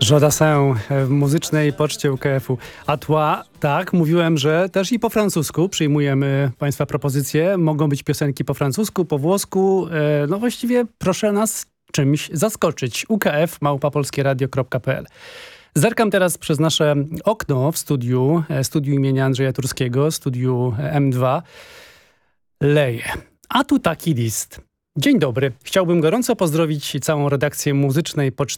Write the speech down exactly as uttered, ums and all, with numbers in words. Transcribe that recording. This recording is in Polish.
Jodassin w muzycznej poczcie U K F-u. A tła, tak, mówiłem, że też i po francusku przyjmujemy Państwa propozycje. Mogą być piosenki po francusku, po włosku. E, no właściwie proszę nas czymś zaskoczyć. U K F małpa polskieradio kropka p l. Zerkam teraz przez nasze okno w studiu, e, studiu imienia Andrzeja Turskiego, studiu M dwa. Leje. A tu taki list. Dzień dobry. Chciałbym gorąco pozdrowić całą redakcję muzycznej Poczty